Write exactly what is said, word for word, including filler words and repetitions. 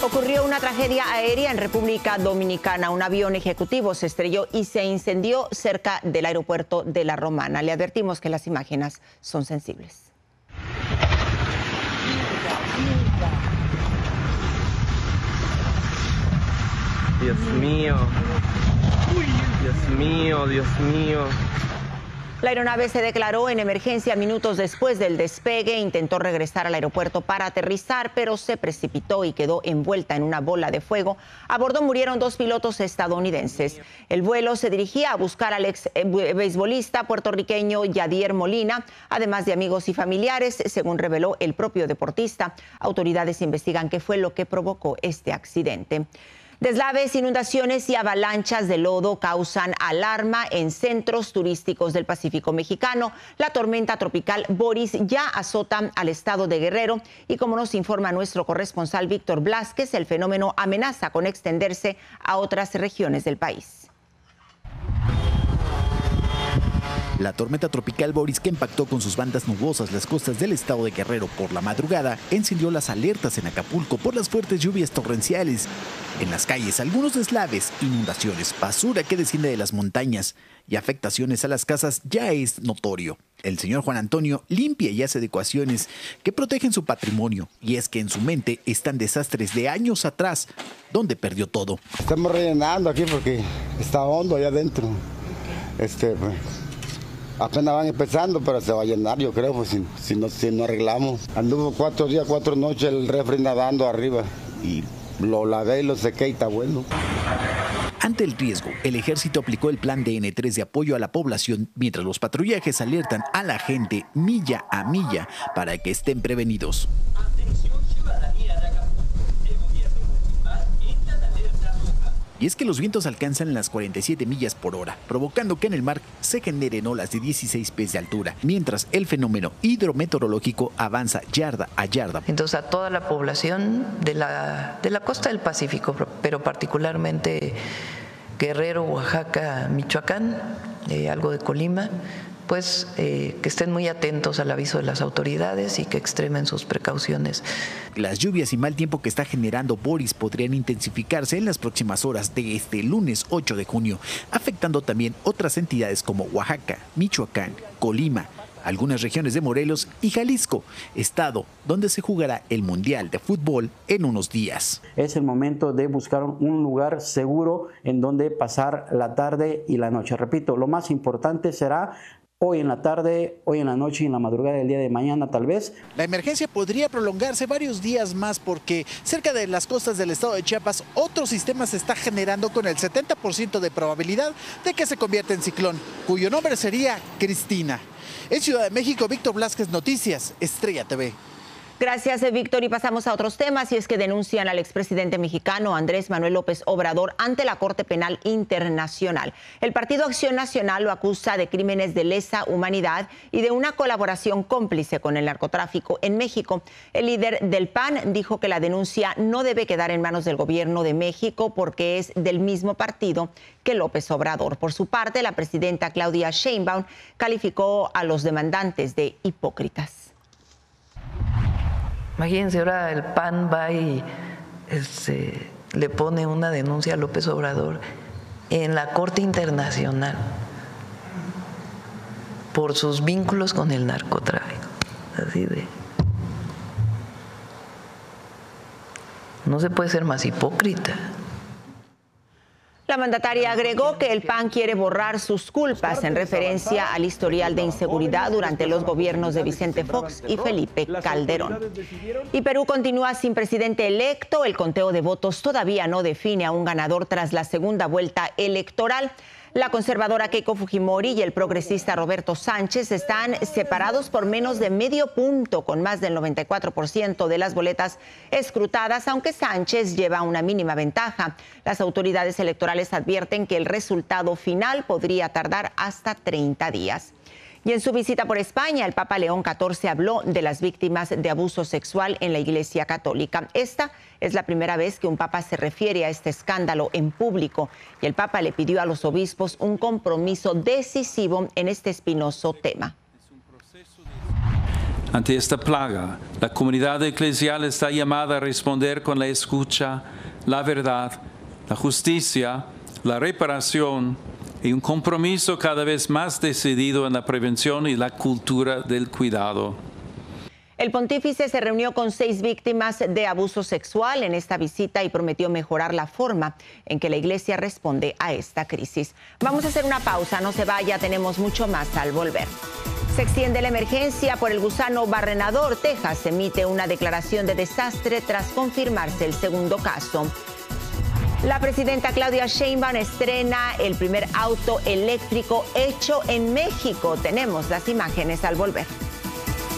Ocurrió una tragedia aérea en República Dominicana. Un avión ejecutivo se estrelló y se incendió cerca del aeropuerto de La Romana. Le advertimos que las imágenes son sensibles. Dios mío. Dios mío, Dios mío. La aeronave se declaró en emergencia minutos después del despegue. Intentó regresar al aeropuerto para aterrizar, pero se precipitó y quedó envuelta en una bola de fuego. A bordo murieron dos pilotos estadounidenses. El vuelo se dirigía a buscar al ex beisbolista puertorriqueño Yadier Molina, además de amigos y familiares, según reveló el propio deportista. Autoridades investigan qué fue lo que provocó este accidente. Deslaves, inundaciones y avalanchas de lodo causan alarma en centros turísticos del Pacífico mexicano. La tormenta tropical Boris ya azota al estado de Guerrero y, como nos informa nuestro corresponsal Víctor Blázquez, el fenómeno amenaza con extenderse a otras regiones del país. La tormenta tropical Boris, que impactó con sus bandas nubosas las costas del estado de Guerrero por la madrugada, encendió las alertas en Acapulco por las fuertes lluvias torrenciales. En las calles, algunos deslaves, inundaciones, basura que desciende de las montañas y afectaciones a las casas ya es notorio. El señor Juan Antonio limpia y hace adecuaciones que protegen su patrimonio, y es que en su mente están desastres de años atrás, donde perdió todo. Estamos rellenando aquí porque está hondo allá adentro. Este, pues, apenas van empezando, pero se va a llenar, yo creo, pues, si, si, no, si no arreglamos. Anduvo cuatro días, cuatro noches el refri nadando arriba y lo lavé y lo sequé y está bueno. Ante el riesgo, el ejército aplicó el plan D N tres de apoyo a la población, mientras los patrullajes alertan a la gente milla a milla para que estén prevenidos. Y es que los vientos alcanzan las cuarenta y siete millas por hora, provocando que en el mar se generen olas de dieciséis pies de altura, mientras el fenómeno hidrometeorológico avanza yarda a yarda. Entonces, a toda la población de la, de la costa del Pacífico, pero particularmente Guerrero, Oaxaca, Michoacán, eh, algo de Colima, pues eh, que estén muy atentos al aviso de las autoridades y que extremen sus precauciones. Las lluvias y mal tiempo que está generando Boris podrían intensificarse en las próximas horas de este lunes ocho de junio, afectando también otras entidades como Oaxaca, Michoacán, Colima, algunas regiones de Morelos y Jalisco, estado donde se jugará el Mundial de Fútbol en unos días. Es el momento de buscar un lugar seguro en donde pasar la tarde y la noche. Repito, lo más importante será hoy en la tarde, hoy en la noche y en la madrugada del día de mañana tal vez. La emergencia podría prolongarse varios días más porque cerca de las costas del estado de Chiapas otro sistema se está generando con el setenta por ciento de probabilidad de que se convierta en ciclón, cuyo nombre sería Cristina. En Ciudad de México, Víctor Blázquez, Noticias, Estrella T V. Gracias, Víctor. Y pasamos a otros temas, y es que denuncian al expresidente mexicano Andrés Manuel López Obrador ante la Corte Penal Internacional. El Partido Acción Nacional lo acusa de crímenes de lesa humanidad y de una colaboración cómplice con el narcotráfico en México. El líder del P A N dijo que la denuncia no debe quedar en manos del gobierno de México porque es del mismo partido que López Obrador. Por su parte, la presidenta Claudia Sheinbaum calificó a los demandantes de hipócritas. Imagínense, ahora el P A N va y este, le pone una denuncia a López Obrador en la Corte Internacional por sus vínculos con el narcotráfico. Así de... No se puede ser más hipócrita. La mandataria agregó que el P A N quiere borrar sus culpas en referencia al historial de inseguridad durante los gobiernos de Vicente Fox y Felipe Calderón. Y Perú continúa sin presidente electo. El conteo de votos todavía no define a un ganador tras la segunda vuelta electoral. La conservadora Keiko Fujimori y el progresista Roberto Sánchez están separados por menos de medio punto, con más del noventa y cuatro por ciento de las boletas escrutadas, aunque Sánchez lleva una mínima ventaja. Las autoridades electorales advierten que el resultado final podría tardar hasta treinta días. Y en su visita por España, el Papa León catorce habló de las víctimas de abuso sexual en la Iglesia Católica. Esta es la primera vez que un papa se refiere a este escándalo en público, y el Papa le pidió a los obispos un compromiso decisivo en este espinoso tema. Ante esta plaga, la comunidad eclesial está llamada a responder con la escucha, la verdad, la justicia, la reparación y un compromiso cada vez más decidido en la prevención y la cultura del cuidado. El pontífice se reunió con seis víctimas de abuso sexual en esta visita y prometió mejorar la forma en que la Iglesia responde a esta crisis. Vamos a hacer una pausa, no se vaya, tenemos mucho más al volver. Se extiende la emergencia por el gusano barrenador. Texas emite una declaración de desastre tras confirmarse el segundo caso. La presidenta Claudia Sheinbaum estrena el primer auto eléctrico hecho en México. Tenemos las imágenes al volver.